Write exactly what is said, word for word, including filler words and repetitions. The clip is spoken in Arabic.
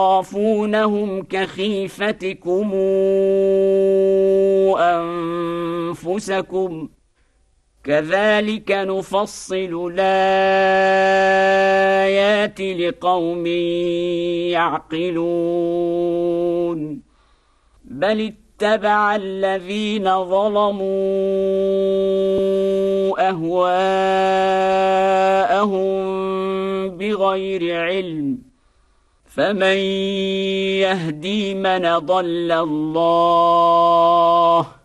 تخافونهم كخيفتكم أنفسكم كذلك نفصل الآيات لقوم يعقلون بل اتبع الذين ظلموا أهواءهم بغير علم فمن يهدي من ضل الله